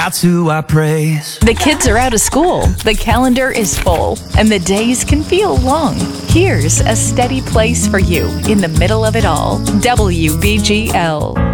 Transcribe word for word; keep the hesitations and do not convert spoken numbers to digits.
that's who I praise. The kids are out of school, the calendar is full, and the days can feel long. Here's a steady place for you in the middle of it all. W B G L.